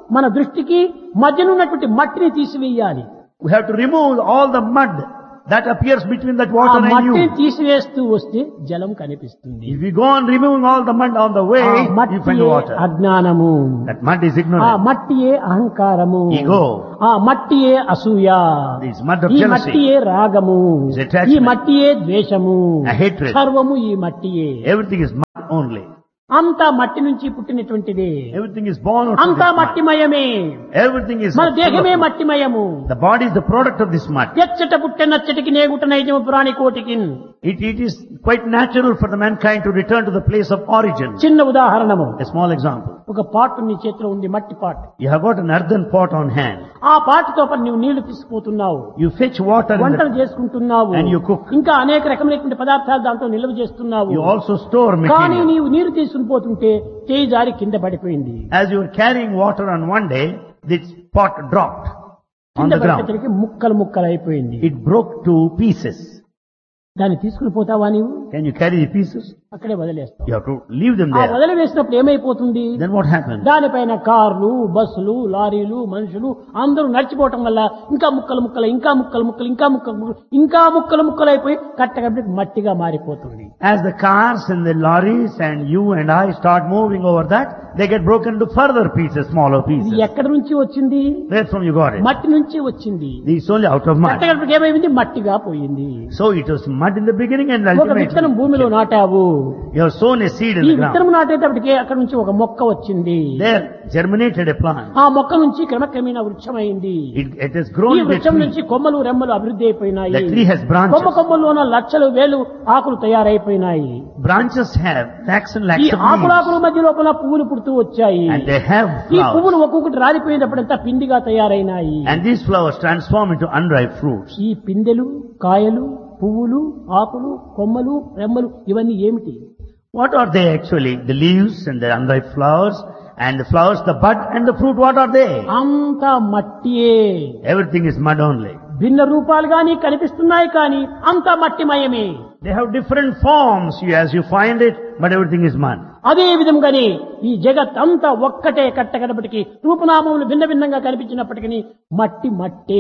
మన దృష్టికి మధ్యనున్నటువంటి మట్టిని తీసివేయాలి. We have to remove all the mud that appears between that ఆ water and మట్టిని you. తీసివేస్తూ వస్తే జలం కనిపిస్తుంది. If you go on removing all the mud on the way, ఆ you find మట్టియే water. అజ్ఞానము, That mud is ఆ ignorance. మట్టియే అహంకారము, Ego. ఆ మట్టియే అసూయ, This mud of ఈ jealousy. మట్టియే రాగము, Is attachment. ఈ మట్టియే ద్వేషము, A hatred. సర్వము ఈ మట్టియే. Everything is mud only. అంతా మట్టి నుంచి పుట్టినటువంటిదే, Everything is born out of అంతా this mud. మట్టిమయమే. Everything is మన full of దేహమే mud. మట్టిమయము. The body is the product of this mud. ఎచ్చట పుట్టే నచ్చటికి నేగుట నైజము పురాణి కోటికి. It, it is quite natural for the mankind to return to the place of origin. చిన్న ఉదాహరణము, A small example. ఒక పాటు నీ చేతిలో ఉంది, మట్టి పాటు. You have got an earthen pot on hand. ఆ పాటుతో పాటు నువ్వు నీళ్లు తీసుకుపోతున్నావు, You fetch water in వంటలు the, చేసుకుంటున్నావు, And you cook. ఇంకా అనేక రకమైనటువంటి పదార్థాలు దాంట్లో నిల్వ చేస్తున్నావు. you also store కానీ material. నీవు నీరు తీసుకుని పోతుంటే చేయి జారి కింద పడిపోయింది. As you were carrying water on one day, this pot dropped on కింద the ground. పడిపోయేసరికి ముక్కలు ముక్కలు అయిపోయింది. It broke to pieces. దాన్ని తీసుకుని పోతావా నీవు? Can you carry the pieces? అక్కడే వదిలేస్తావు. You have to leave them ఆ there. వదిలివేసినప్పుడు ఏమైపోతుంది? Then what happens? దానిపైన కార్లు, బస్సులు, లారీలు, మనుషులు అందరూ నడిచిపోవటం వల్ల ఇంకా ముక్కలు ముక్కలు, ఇంకా ముక్కలు ముక్కలు, ఇంకా ముక్కలు ముక్కలు, ఇంకా ముక్కలు ముక్కలు అయిపోయి కట్టగట్టి మట్టిగా మారిపోతుంది. As the cars and the lorries and you and I start moving over that, they get broken into further pieces, smaller ఇది pieces. ఎక్కడి నుంచి వచ్చింది? Where from you got it? మట్టి నుంచి వచ్చింది. It's only out of mud. కట్టగట్టి ఏమైంది? మట్టిగా పోయింది. So it was mud in the beginning and ఒక విత్తనం ultimately భూమిలో నాటావు, you have sown a seed in ఈ the ground. విత్తనం నాటేటప్పటికే అక్కడ నుంచి ఒక మొక్క వచ్చింది. There germinated a plant. ఆ మొక్క నుంచి క్రమక్రమేణా వృక్షమైంది. It, it has grown ఈ into a వృక్షం tree. నుంచి కొమ్మలు రెమ్మలు అభివృద్ధి అయిపోయినాయి. The tree has comma branches. కొమ్మల్లోన లక్షలు వేలు ఆకులు తయారైపోయినాయి. Branches have lakhs and ఈ lakhs of ఆకులాకుల leaves. మధ్య లోపల పువ్వులు పుడుతూ వచ్చాయి. And they have ఈ flowers. పువ్వులు ఒక్కొక్కటి రాలిపోయినప్పుడంతా పిండిగా తయారైనాయి. And these flowers transform into unripe fruits. ఈ పిందెలు, కాయలు, పువ్వులు, ఆకులు, కొమ్మలు, రెమ్మలు ఇవన్నీ ఏమిటి? What are they actually? The leaves and the unripe flowers and the flowers, the bud and the fruit, what are they? అంతా మట్టియే. Everything is mud only. భిన్న రూపాలుగా నీకు కనిపిస్తున్నాయి కానీ అంతా మట్టిమయమే. They have different forms you- as you find it, but everything is mud. అదే విధంగానే ఈ జగత్ అంతా ఒక్కటే కట్టగడపటికి రూపనామములు భిన్న భిన్నంగా కనిపించినప్పటికీ మట్టి మట్టే.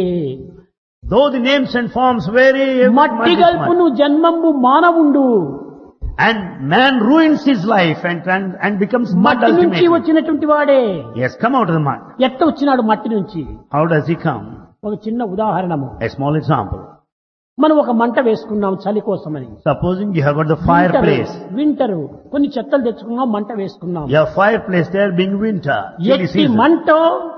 Though the names and forms vary, every mud మట్టి is గల్పును mud. జన్మంబు మానవుండు. And man ruins his life and, and, and becomes mud మట్టి నుంచి ultimately. వచ్చినటువంటి వాడే. He has come out of the mud. ఎట్ట వచ్చినాడు మట్టి నుంచి? How does he come? ఒక చిన్న ఉదాహరణము. A small example. మనం ఒక మంట వేసుకున్నాం చలి కోసమని. Supposing you have got the fireplace. Winter కొన్ని చెత్తలు తెచ్చుకున్నాం, మంట వేసుకున్నాం. You have fireplace there being winter, chilly ఎట్టి season. మంట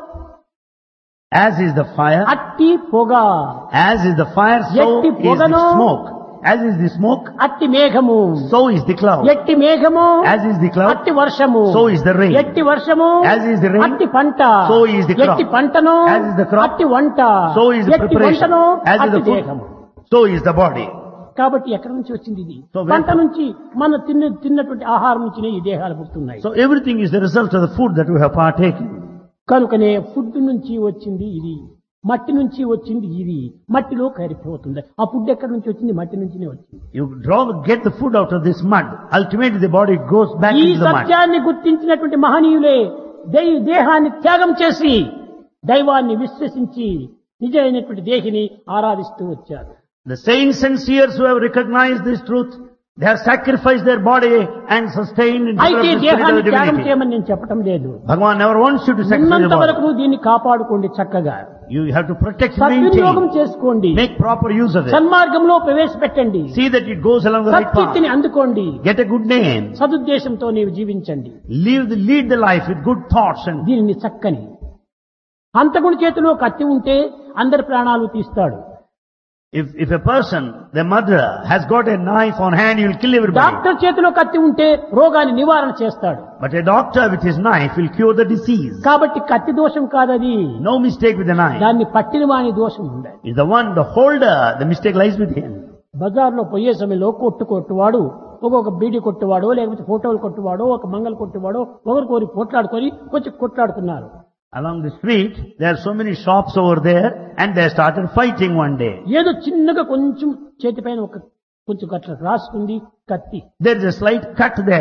As is the fire, అట్టి పొగ, as is the fire, so ఎట్టి is పొగను, the smoke. As is the smoke, అట్టి మేఘము, so is the cloud. ఎట్టి మేఘము, As is the cloud, అట్టి వర్షము, so is the rain. ఎట్టి వర్షము, As is the rain, అట్టి పంట, so is the crop. ఎట్టి పంటను, As is the crop, అట్టి వంట, so is the ఎట్టి preparation. వంటను, As is అట్టి the food, దేహము. so is the body. కాబట్టి ఎక్కడి నుంచి వచ్చింది ఇది? So where- పంట నుంచి మన తిన్న తిన్నటువంటి ఆహారం నుంచినే ఈ దేహాలు పుడుతున్నాయి. So everything is the result of the food that we have partaken. కనుకనే ఫుడ్ నుంచి వచ్చింది ఇది, మట్టి నుంచి వచ్చింది ఇది, మట్టిలో కరిగిపోతుంది. ఆ ఫుడ్ ఎక్కడి నుంచి వచ్చింది? మట్టి నుంచినే వచ్చింది. You draw, get the food out of this mud. Ultimately the body goes back ఈ into the mud. సత్యాన్ని గుర్తించినటువంటి మహనీయులే దై- దేహాన్ని త్యాగం చేసి దైవాన్ని విశ్వసించి నిజమైనటువంటి దేహిని ఆరాధిస్తూ వచ్చారు. The saints and seers who have recognized this truth, they have sacrificed their body and sustained in అయితే the spirit దేహాన్ని of the త్యాగం divinity. చేయమని నేను చెప్పటం లేదు. Bhagavan never wants you to sacrifice ఉన్నంత your వరకు body. నువ్వు దీన్ని కాపాడుకోండి చక్కగా. You have to protect, సద్వినియోగం maintain, చేసుకోండి, make proper use of it. సన్మార్గంలో ప్రవేశపెట్టండి, See that it goes along the right path. సత్కీర్తిని అందుకోండి, Get a good name. సదుద్దేశంతో నీవు జీవించండి. Live the, lead the life with good thoughts and దీనిని చక్కని. హంతకుడి చేతిలో కత్తి ఉంటే అందరి ప్రాణాలు తీస్తాడు. if, if a person, the murderer, has got a knife on hand, he will kill everybody. Doctor చేతిలో కత్తి ఉంటే రోగాన్ని నివారణ చేస్తాడు. But a doctor with his knife will cure the disease. కాబట్టి కత్తి దోషం కాదది, No mistake with the knife. దాన్ని పట్టిన వాని దోషం ఉండాలి. Is the one, the holder, the mistake lies with him. బజార్లో పోయే సమయంలో కొట్టు కొట్టువాడు, ఒక్కొక్క బీడి కొట్టువాడో లేకపోతే ఫోటోలు కొట్టువాడో ఒక మంగళ కొట్టువాడో ఒకరికొరి పోట్లాడుకొని కొంచెం కొట్లాడుతున్నారు. Along the street, there are so many shops over there, and they started fighting one day. ఏదో చిన్నగా కొంచెం చేతిపైన ఒక కొంచెం గట్ల రాసుకుంది కత్తి. There is a slight cut there,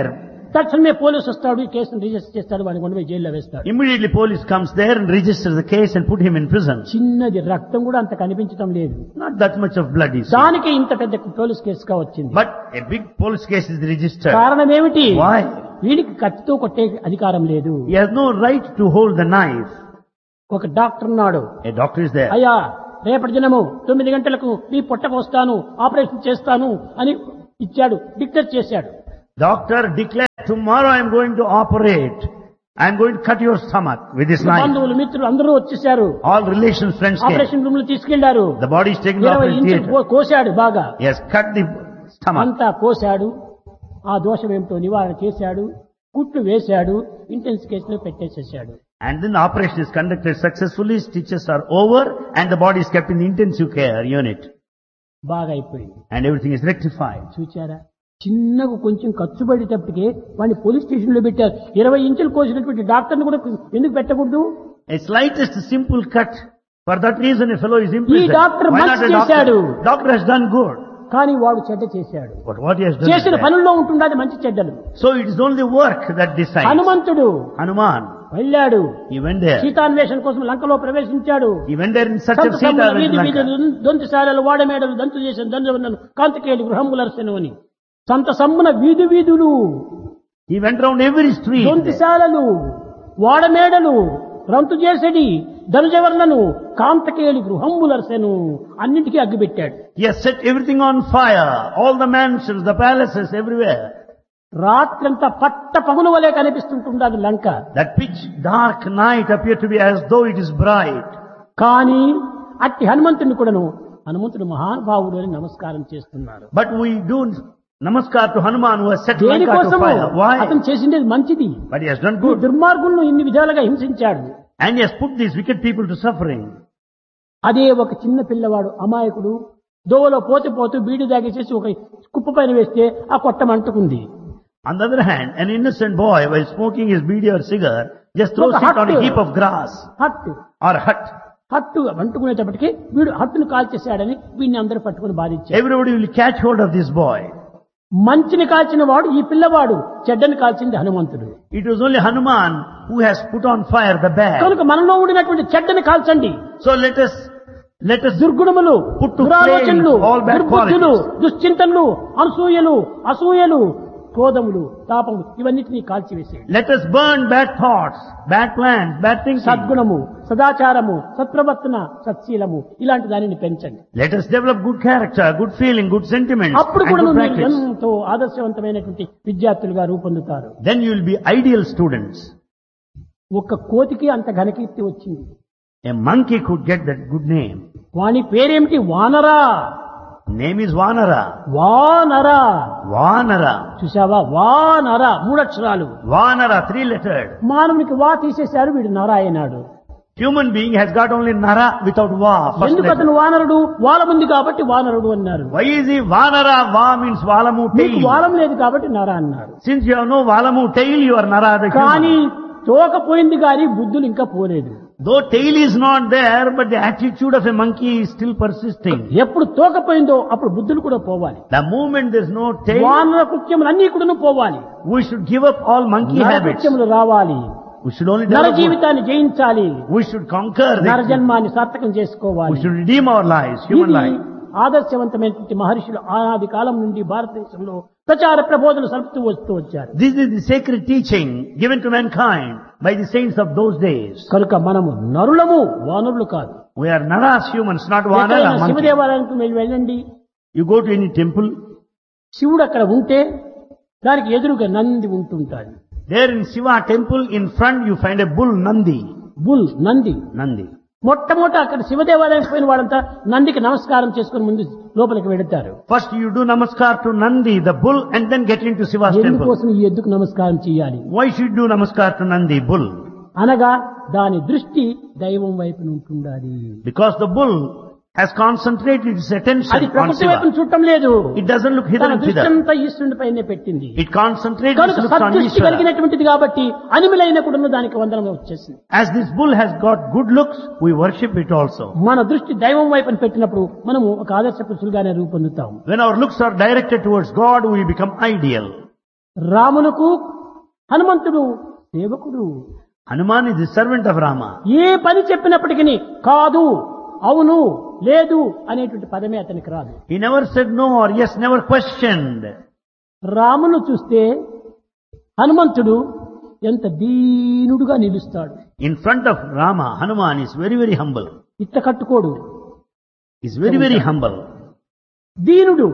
తక్షణమే పోలీసు వస్తాడు, ఈ కేసును రిజిస్టర్ చేస్తాడు, వాడిని కొండ జైల్లో వేస్తాడు. Immediately police comes there and registers the case and put him in prison. చిన్నది రక్తం కూడా అంత కనిపించడం లేదు. Not that much of blood is. దానికి ఇంత పెద్ద పోలీస్ కేసుగా వచ్చింది. But a big police case is registered. కారణం ఏమిటి? Why? వీడికి కత్తితో కొట్టే అధికారం లేదు. He has no right to hold the knife. ఒక డాక్టర్ ఉన్నాడు. A doctor is there. అయ్యా రేపటి దినము తొమ్మిది గంటలకు మీ పొట్టకు వస్తాను, ఆపరేషన్ చేస్తాను అని ఇచ్చాడు, డిక్లేర్ చేశాడు. Doctor declared, tomorrow I am going to operate. I am going to cut your stomach with this knife. బంధువులు మిత్రులు అందరూ వచ్చేసారు. All relations, friends came. Operation room లో తీసుకెళ్లారు. The body is taken to ఇరవై operation ఇంచులు theatre. కోశాడు బాగా. He has cut the stomach. అంతా కోశాడు. ఆ దోషం ఏమిటో నివారణ చేశాడు, కుట్లు వేశాడు, ఇంటెన్సివ్ కేసులో పెట్టేసేసాడు. And then the operation is conducted successfully, stitches are over, and the body is kept in the intensive care unit. బాగా అయిపోయింది. And everything is rectified. చూచారా, చిన్నగా కొంచెం ఖర్చు పడేటప్పటికే వాడిని పోలీస్ స్టేషన్ లో పెట్టారు. ఇరవై ఇంచులు కోసినటువంటి డాక్టర్ని కూడా ఎందుకు పెట్టకూడదు? A slightest simple cut. For that reason a fellow is ఈ imprisoned. డాక్టర్ Why not మంచి a చేశాడు, doctor? Doctor has done good. కానీ వాడు చెడ్డ చేశాడు. But what he has done is చేసిన bad. పనుల్లో ఉంటుండది మంచి చెడ్డలు. So it is only work that decides. హనుమంతుడు Hanuman, వెళ్ళాడు, he went there. సీతాన్వేషణ కోసం లంకలో ప్రవేశించాడు. He went there in search of సంత Sita. సమ్ముల went to వీధి Lanka. వీధులు, దొంతిశాలలు, వాడమేడలు, దంతు చేసిన దండవన్నను, కాంతికేయులు గృహములర్సెను అని సంత సమ్మున వీధి వీధులు, He went round every street. దొంతిశాలలు, వాడమేడలు, రంతు చేసడి, ధనుజవర్ణను, కాంతకేయులు గృహములర్సెను అన్నింటికీ అగ్గిపెట్టాడు. He has set everything on fire. All the mansions, the palaces, everywhere. రాత్రంతా పట్ట పగులు వలె కనిపిస్తుంటుంది లంక. That pitch dark night appeared to be as though it is bright. కానీ అట్టి హనుమంతుని కూడాను హనుమంతుడు మహానుభావుడు అని నమస్కారం చేస్తున్నారు. But we do namaskar to Hanuman who has set Lanka to దేనికోసము? fire. Why? అతను చేసింది మంచిది. But he has done ఈ good. దుర్మార్గులను ఇన్ని విధాలుగా హింసించాడు. And he has put these wicked people to suffering. అదే ఒక చిన్న పిల్లవాడు అమాయకుడు దోవలో పోతే పోతూ బీడి దాగేసేసి ఒక కుప్ప పైన వేస్తే ఆ కొట్టం అంటుకుంది. On the other hand, an innocent boy, while smoking his beedi or cigar, just throws Look, it on a hut. heap of grass hot or hut. హట్టు అంటుకునేటప్పటికి వీడు హట్టును కాల్చేశాడని వీడిని అందరూ పట్టుకుని బాధించారు. Everybody will catch hold of this boy. మంచిని కాల్చిన వాడు ఈ పిల్లవాడు, చెడ్డని కాల్చింది హనుమంతుడు. It was only Hanuman who has put on fire the bad. కనుక మనలో ఉండినటువంటి చెడ్డని కాల్చండి. So let us, let us దుర్గుణములు, put to దురాలోచనలు, flame all bad దుర్బుద్ధులు, qualities. దుశ్చింతనలు, అనసూయలు, అసూయలు, క్రోధములు, తాపములు ఇవన్నిటినీ కాల్చివేసేయండి. Let us burn bad thoughts, bad plans, bad thinking. సద్గుణము, సదాచారము, సత్ప్రవర్తన, సత్శీలము ఇలాంటి దానిని పెంచండి. Let us develop good character, good feeling, good sentiments, అప్పుడు and కూడా good మీరు practice. ఎంతో ఆదర్శవంతమైనటువంటి విద్యార్థులుగా రూపొందుతారు. Then you will be ideal students. ఒక్క కోతికి అంత ఘనకీర్తి వచ్చింది. A monkey could get that good name. వాని పేరేమిటి? వానరా. Name is Vanara. వానరా. Vanara. చూసావా? వానరా మూడక్షరాలు. Vanara, three lettered. మానవునికి వా తీసేశారు, వీడు నర అయినాడు. Human being has got only Nara without Va. First ఎందుకు letter. అతను వానరుడు? వాలం ఉంది కాబట్టి వానరుడు అన్నారు. Why is he Vanara? Va means Valamu నీకు tail. వాలం లేదు కాబట్టి నర అన్నారు. Since you have no Valamu tail, you are Nara the కానీ human. తోక పోయింది కానీ బుద్ధులు ఇంకా పోలేదు. Though tail is not there, but the attitude of a monkey is still persisting. ఎప్పుడు తోక పోయిందో అప్పుడు బుద్ధులు కూడా పోవాలి. The moment there is no tail, వానర కృత్యములు అన్ని కూడా పోవాలి. we should give up all monkey నర habits. కృత్యములు రావాలి. We should only నర develop good. జీవితాన్ని జయించాలి. We should conquer నర the, జన్మాన్ని సార్థకం we చేసుకోవాలి. should redeem our lives, human ఇది life. ఆదర్శవంతమైనటువంటి మహర్షులు ఆనాది కాలం నుండి భారతదేశంలో ప్రచార ప్రబోధనలు సలుపుతూ వస్తూ వచ్చారు. This is the sacred teaching given to mankind by the saints of those days. కనుక మనము నరులము, వానరులు కాదు. We are Naras humans, not Vanara ఎక్కడైనా monkey. శివదేవాలయానికి మీరు వెళ్ళండి, You go to any temple, శివుడు అక్కడ ఉంటే దానికి ఎదురుగా Nandi ఉంటుంటాడు. there in Shiva temple in front you find a bull Nandi. Bull Nandi. Nandi. మొట్టమొదట అక్కడ శివదేవాలయానికి పోయిన వాళ్ళంతా నందికి నమస్కారం చేసుకుని ముందు లోపలికి వెళతారు. First you do namaskar to Nandi, the bull, and then get into Shiva's temple. ఎందుకోసం ఈ ఎద్దుకు నమస్కారం చేయాలి? Why should you do namaskar to Nandi, bull? అనగా దాని దృష్టి దైవం వైపు ఉంటుండాలి. Because the bull has concentrated its attention అది on ప్రకృతి Shiva. వైపు చూడటం లేదు. It doesn't look hither తన and దృష్టి thither. అంతా ఈశ్వరుడి పైనే పెట్టింది. It concentrates its కనుక looks on సద్దృష్టి Ishvara. కలిగినటువంటిది కాబట్టి అనిమలైన కూడా దానికి వందనం వచ్చేసింది. As this bull has got good looks, we worship it also. మన దృష్టి దైవం వైపున పెట్టినప్పుడు మనము ఒక ఆదర్శ పురుషులుగానే రూపొందుతాం. When our looks are directed towards God, we become ideal. రామునకు హనుమంతుడు సేవకుడు. Hanuman is the servant of Rama. ఏ పని చెప్పినప్పటికీ కాదు, అవును, లేదు అనేటువంటి పదమే అతనికి రాదు. He never said no or yes, never questioned. రామును చూస్తే హనుమంతుడు ఎంత దీనుడుగా నిలుస్తాడు. In front of Rama, Hanuman is very, very humble. ఇట్ట కట్టుకోడు, He is very, very humble. దీనుడు.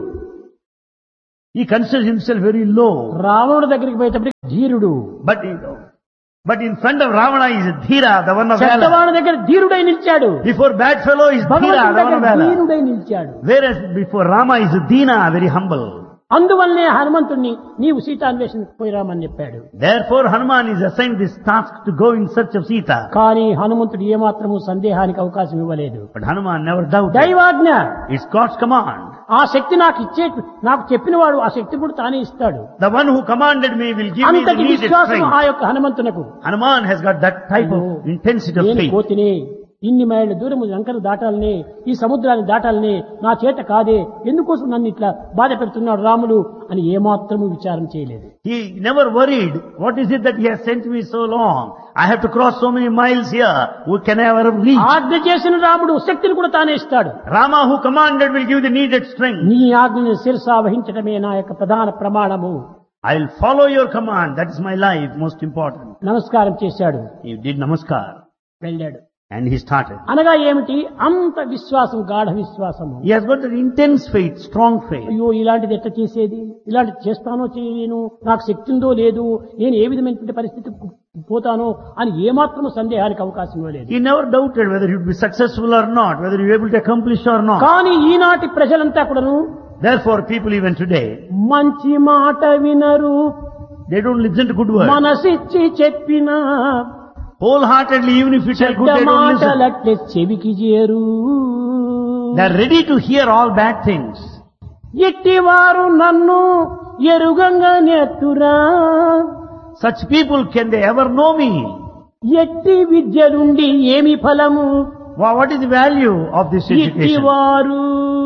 He considers himself very low. రావణుడి దగ్గరికి పోయేటప్పటికి ధీరుడు. But, but in front of Ravana is Dhira, the one of valor. చెడ్డవాడి దగ్గర ధీరుడై నిలిచాడు. Before bad fellow is Dhira, భగవంతుడి the one దగ్గర of valor. దీనుడై నిలిచాడు. Whereas before Rama is Dina, very humble. అందువల్లనే హనుమంతుడిని నీవు సీతాన్వేషణకు పోయిరామని చెప్పాడు. Therefore Hanuman is assigned this task to go in search of Sita. కానీ హనుమంతుడు ఏమాత్రము సందేహానికి అవకాశం ఇవ్వలేదు. But Hanuman never doubted. Daivagna, It's God's command. ఆ శక్తి నాకు ఇచ్చే, నాకు చెప్పినవాడు ఆ శక్తి కూడా తానే ఇస్తాడు. The one who commanded me will give me the అంతటి needed విశ్వాసం ఆ strength. యొక్క హనుమంతునకు. Hanuman has got that type of intensity of నేను faith. కోతిని, ఇన్ని మైళ్ళ దూరము లంకను దాటాలని, ఈ సముద్రాన్ని దాటాలని నా చేత కాదే, ఎందుకోసం నన్ను ఇట్లా బాధ పెడుతున్నాడు రాములు అని ఏమాత్రము విచారం చేయలేదు. He never worried, what is it that he has sent me so long? I have to cross so many miles here. Who can I ever reach? ఆజ్ఞ చేసిన రాముడు శక్తిని కూడా తానే ఇస్తాడు. Rama who commanded will give the needed strength. నీ ఆజ్ఞను శిరసా వహించడమే నా యొక్క ప్రధాన ప్రమాణము. I will follow your command. That is my life, most important. నమస్కారం చేశాడు, He did namaskar వెళ్ళాడు. and he started. అనగా ఏమిటి? అంత విశ్వాసం, గాఢ విశ్వాసము. He has got an intense faith, strong faith. అయ్యో ఇలాంటిది ఎట్లా చేసేది, ఇలాంటిది చేస్తానో చేయలేను, నాకు శక్తి ఉందో లేదు, నేను ఏ విధమైనటువంటి పరిస్థితి పోతానో అని ఏమాత్రం సందేహానికి అవకాశం ఇవ్వలేదు. He never doubted whether he would be successful or not, whether he would be able to accomplish or not. కానీ ఈనాటి ప్రజలంతా కూడాను Therefore, people even today, మంచి మాట వినరు, they don't listen to good words. మనసిచ్చి చెప్పిన Wholeheartedly, even if you tell good, చెడ్డ they don't listen. మాటలట్లే చెవికి చేరు. They are ready to hear all bad things. ఎట్టివారు నన్ను ఎరుగంగా నేర్తురా, Such people, can they ever know me? ఎట్టి విద్యలుండి ఏమి ఫలము, Wha- What is the value of this education? ఇట్టివారు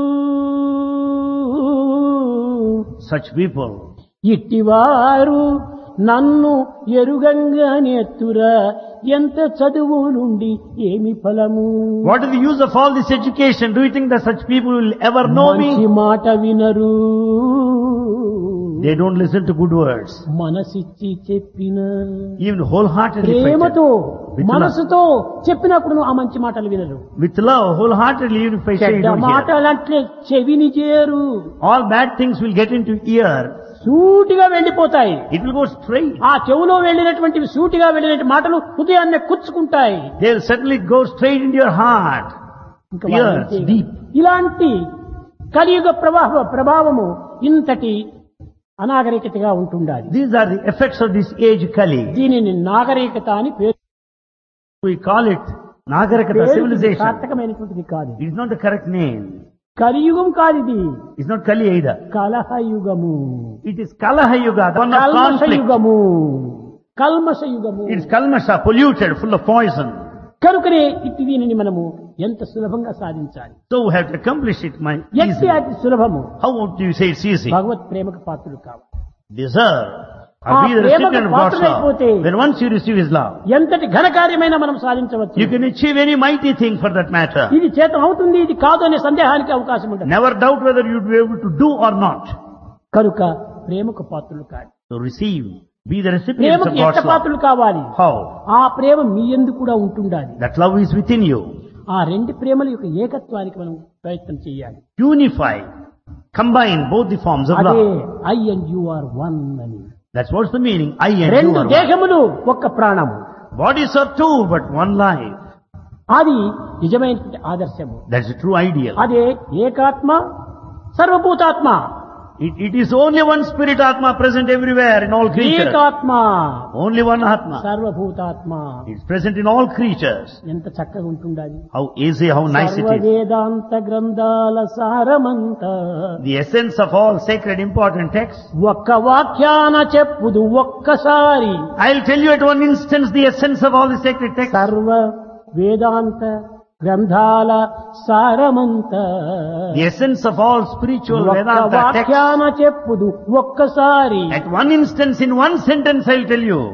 Such people, ఇట్టివారు నన్ను ఎరుగంగా నేర్తురా, ఎంత చదువు నుండి ఏమి ఫలము. what is the use of all this education? Do you think that such people will ever know మంచి me? మాట వినరు, They don't listen to good words. మనసిచ్చి చెప్పిన Even wholeheartedly, if I ప్రేమతో tell- with love, మనసుతో చెప్పినప్పుడు ఆ మంచి మాటలు వినరు. with love, wholeheartedly, even if I say you చెడ్డ don't hear. మాటలంటే చెవిని చేరు, All bad things will get into ear. సూటిగా వెళ్లిపోతాయి. It will go straight. ఆ చెవులో వెళ్ళినటువంటి సూటిగా వెళ్ళిన మాటలు హృదయాన్ని కుచ్చుకుంటాయి. They'll certainly go straight into your heart. ఇంకా Yes, వాళ్ళంతే. deep. ఇలాంటి కలియుగ ప్రవాహ ప్రభావము ఇంతటి అనాగరికతగా ఉంటుండాలి. These are the effects of this age Kali. దీనిని నాగరికత అని పేరు. We call it Nagarikata, పేరు civilization. సార్థకమైనటువంటిది కాదు. It is not the correct name. కలియుగం కాదు ఇది, It's not Kali either. కలహయుగము, It is Kalaha Yuga, the one of conflict. కల్మషయుగము, కల్మషయుగము. It is Kalmasha, polluted, full of poison. కనుకనే ఇట్టి దీనిని మనము ఎంత సులభంగా సాధించాలి. So we have to accomplish it my ఎట్టి easily. అతి సులభము. How would you say it's easy? భగవత్ ప్రేమకు పాత్రుడు కావాలి. Deserve ఆ or be the ప్రేమకు recipient of God's love. పాత్రుడైపోతే Then once you receive His love, ఎంతటి ఘనకార్యమైన మనం సాధించవచ్చు. you can achieve any mighty thing for that matter. ఇది చేతం అవుతుంది, ఇది కాదు అనే సందేహానికి అవకాశం ఉంటుంది. Never doubt whether you'd be able to do or not. కనుక ప్రేమకు పాత్రులు కాదు. So receive, be the recipients ప్రేమకు of ఎంత God's love. పాత్రులు కావాలి? How? ఆ ప్రేమ మీ యందు కూడా ఉంటుండాలి. That love is within you. ఆ రెండు ప్రేమల యొక్క ఏకత్వానికి మనం ప్రయత్నం చేయాలి. Unify, combine both the forms of అదే love. I and you are one అని. That's what's the meaning. I and you రెండు are one. దేహములు ఒక్క ప్రాణము. Bodies are two, but one life. అది నిజమైనటువంటి ఆదర్శము. That's the true ideal. అదే ఏకాత్మ సర్వభూతాత్మ. It, it is only one spirit Atma present everywhere in all creatures. ఏకాత్మ Only one Atma. సర్వభూతాత్మ. It's present in all creatures. ఎంత చక్కగా ఉంటుండాలి. How easy, how nice it is. సర్వవేదాంత గ్రంథాల సారమంత The essence of all sacred important texts. ఒక్క వాక్యాన చెప్పుదు ఒక్కసారి. I'll tell you at one instance the essence of all the sacred texts. సర్వ వేదాంత గ్రంథాల సారమంతా The essence of all spiritual ఒక్క Vedanta texts. వాక్యాన చెప్పుదు ఒక్కసారి At one instance, in one sentence, I'll tell you.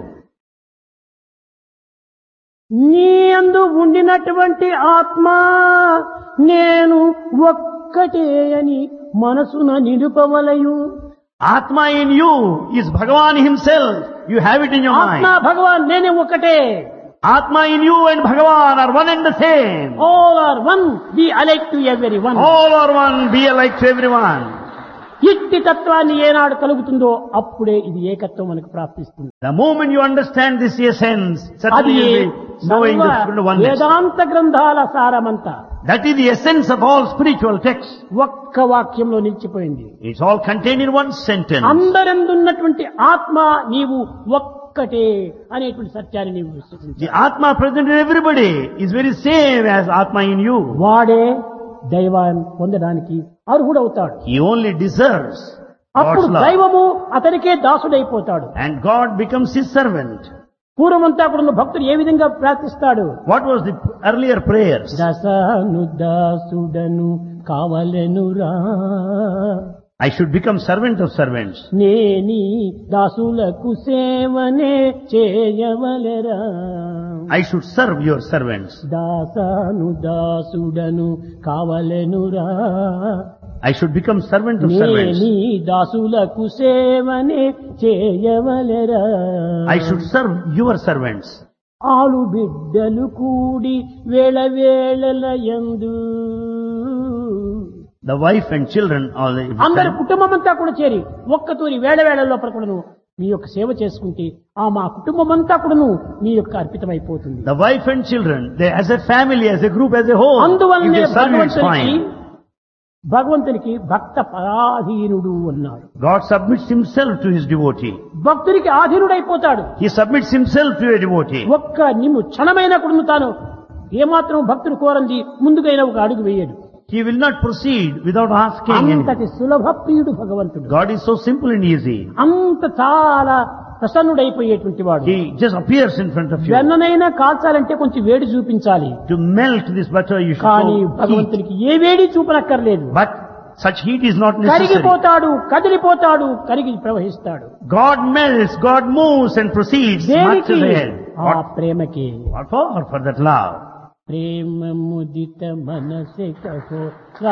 నీ యందు ఉండినటువంటి ఆత్మ నేను ఒక్కటే అని మనసున నిలుపవలయు. Atma in you is Bhagavan himself. You have it in your ఆత్మ mind. భగవాన్ నేనే ఒకటే. Atma in you and Bhagavan are one and the same. All are one, B alike to every one. All are one, be alike to everyone. ఇట్టి తత్వాన్ని ఏనాడు కలుగుతుందో అప్పుడే ఇది ఏకత్వం మనకు ప్రాప్తిస్తుంది. The moment you understand this essence, అది certainly you'll be knowing the full oneness. వేదాంత గ్రంథాల సారమంతా That is the essence of all spiritual texts. ఒక్క వాక్యంలో నిలిచిపోయింది. It's all contained in one sentence. అందరందున్నటువంటి ఆత్మ నీవు ఒక్కటే అనేటువంటి సత్యాన్ని నీవు విశ్వసించాలి. The Atma present in everybody is very same as Atma in you. వాడే దైవాన్ని పొందడానికి అర్హుడవుతాడు. He only deserves అప్పుడు God's love. దైవము అతనికే దాసుడైపోతాడు. And God becomes his servant. పూర్వమంతా కూడా భక్తుడు ఏ విధంగా ప్రార్థిస్తాడు? What was the earlier prayers? దశను దాసుడను కావలెనురా, I should become servant of servants. నేని దాసులకు సేవనే చేయవలెరా. I should serve your servants. దాసను దాసుడను కావలెనురా, I should become servant of servants. నేని దాసులకు సేవనే చేయవలెరా. I should serve your servants. ఆలు బిడ్డలు కూడి వేళ వేళల యందు, The wife and children all the అందరు కుటుంబం అంతా కూడా చేరి ఒక్కతూరి వేళ వేళ లోపల కూడాను మీ యొక్క సేవ చేసుకుంటే ఆ మా కుటుంబం అంతా కూడాను మీ యొక్క అర్పితమైపోతుంది. The wife and children, they as a family, as a group, as a whole, if అందువల్లనే they serve you, it's భగవంతునికి fine. భగవంతునికి భక్త పరాధీనుడు అన్నాడు. God submits himself to his devotee. భక్తునికి ఆధీనుడైపోతాడు. He submits himself to a devotee. ఒక్క నిమ్ము క్షణమైన కూడా తాను ఏమాత్రం భక్తుడు కోరంది ముందుకైనా ఒక అడుగు వేయడు. He will not proceed without asking anything. అంతటి సులభ ప్రియుడు భగవంతుడు. God is so simple and easy. అంత చాలా ప్రసన్నుడైపోయేటువంటి వాడు. He just appears in front of you. వెన్ననైనా కాల్చాలంటే కొంచెం వేడి చూపించాలి. To melt this butter, you should కానీ show heat. భగవంతునికి ఏ వేడి చూపనక్కర్లేదు. But such heat is not necessary. కరిగిపోతాడు, కదిలిపోతాడు, కరిగి ప్రవహిస్తాడు. God melts, God moves and proceeds much దేనికి? ahead. ఆ What, ప్రేమకి. what for? For that love. ప్రేమ ముదిత మనసే కహో